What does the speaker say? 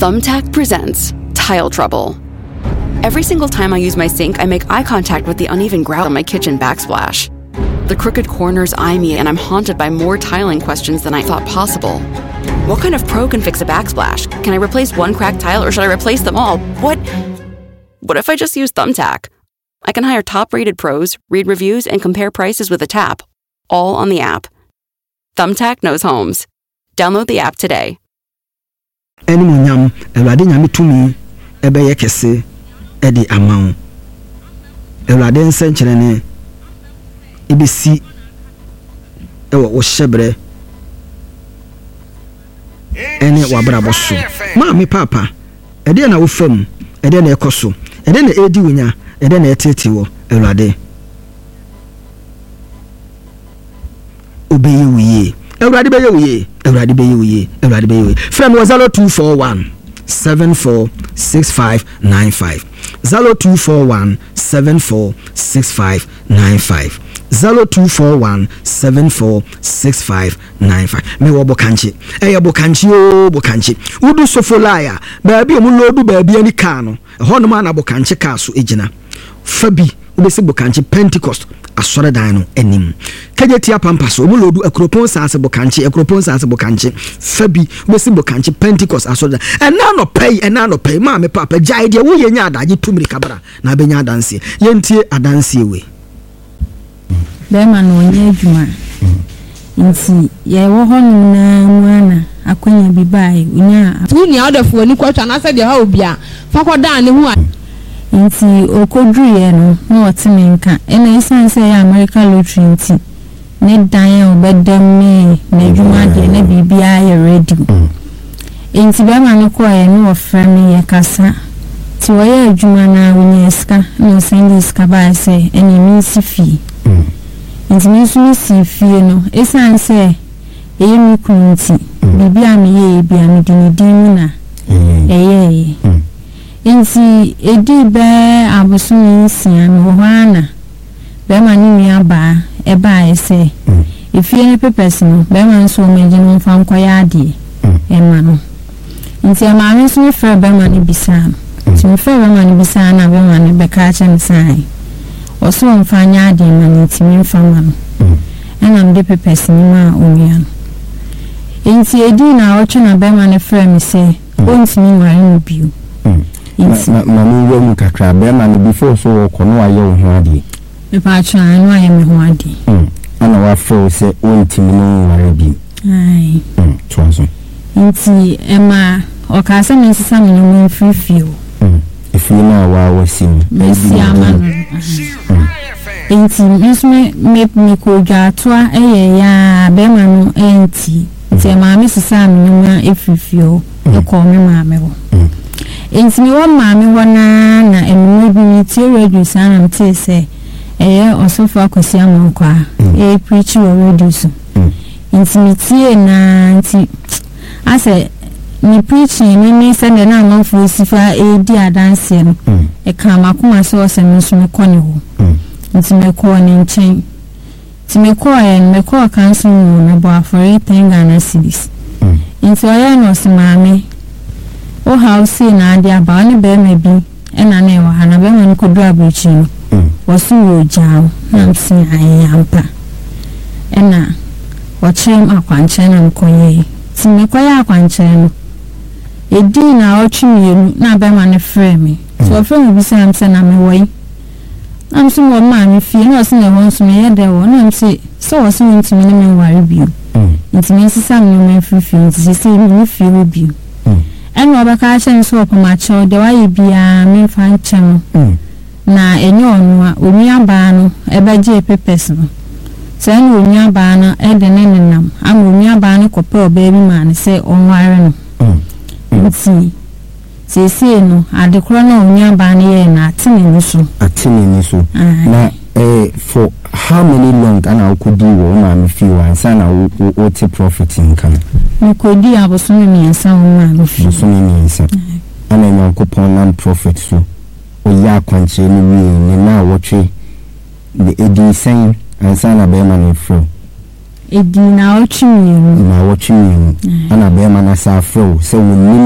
Thumbtack presents Tile Trouble. Every single time I use my sink, I make eye contact with the uneven grout on my kitchen backsplash. The crooked corners eye me, and I'm haunted by more tiling questions than I thought possible. What kind of pro can fix a backsplash? Can I replace one cracked tile, or should I replace them all? What if I just use Thumbtack? I can hire top-rated pros, read reviews, and compare prices with a tap, all on the app. Thumbtack knows homes. Download the app today. Anymunyam, Ewurade nyame tumi ebe kese edi amawo. Ewurade nsenkyerene ibisi ewo wo hyebre ene wabrabo so. Maami papa, ede na wo fam, ede na ekoso, ede na edi wonya, ede na etete wo Ewurade. Obeye wiye. Ewurade beye wiye. Ewurade beye wiye. Ewurade beye wiye. Friend was 0241 746595. 0241 746595. 0241 746595. Me wo bokanchi. Eya bokanchi o bokanchi. Udu sofolaya. Baabi omulodu baabi ani ka no. Hono ma na bokanchi ka so ejina. Fabi ubesi bokanchi Pentecost asore dan no enim. Kajetia pampas omulodu akropon sanse bokanchi fabi ubesi bokanchi Pentecost asore dan. Ena no pay ma me papa jai de wo yenya adaje tumiri kabara na benya adanse. Yentie adanse we. Bema no nye adwuma. Nti ye wo hono na muana akwanya bibai unya. Uni adafo ni kwatwa na se de ha obia. Fakoda ne hu nti okodruye no na wotime nka ena isanse ya America lottery nti ne dan obedam me na adwuma de na bibia ya ready. Nti bema ne ko ye no oframe ye kasa ti wo ya adwuma na wonya ska no send ska ba se eni mi sifi. Nti mi so sifi no isanse eye mi kunti bibia me ye bia me dinidin na eye Inti edi be abusumi sian wohana be mani aba eba ese ifie ne pepes no be man so meji no fa nkoya ade ema no inti ama me so fe be mani bisa ti me fe be mani bisa na be mani be ka cha nsai oso mfanya ade mani ti me fa ma no ena me de pepes ni ma omia inti edi na ocho na be mani fe me se onti mi wari no biu Mami yo mukakra be man before so kono aye wo ho ade. Me pa twa no aye me ho ade. Ana wa fo se ontimi no ware bi. Ai. Twaso. Nti ema o ka se me sisa me no mfifio. Ifi na wa wasim. Mesi ama. Nti misme me ko dwa toa eye ya be man no enti. Nti ema me sisa me no efifio e ko me ma me wo. Inti mi wa maami wana na emu bi ti radio sana mte se osofa akosi amankwa preach o radio so inti mi tie na nti ase ni preaching ni sende na amanfo sifa di adanse no ka makoma so ose mi so me kone ho inti me ko ni nchen ti me ko me ko kanso na bo afore tenga na cities inti oya no se maami o house na ade aba ne be me bi ena na ewa na be me ko dra brichi no wosu wo jao na msi ayampa ena wachem akwanche na mkoye ti me koya akwanche no edi na otwiyenu na be ma ne frame so frame bi se amse na me woyi na msi wo ma me fie na osi ne ho nso me yede wo na msi so wosi ntimi ne me ware bio ntimi sisa me free nti se me fie wo bio eno obeka chen so opamacho de waye bia me fa nchen na enyo onwa onua ba no ebeje pepes no se na onua ba no ede ne nenam ama onua ba no kope obabi ma ne se onware no nti se no adekro na onua ba no ye na atini ni so na for how many long ana okudi wo ma me fi wa nsa na wo ti profit income me kodi abosomi mi nsa wo ma me fi abosomi mi nsa ana nyan kupon non profit so o ya kwanche ni wi ni na wo twe the edi sen ansa na be ma me fro edi na o twi ana be ma na sa fro so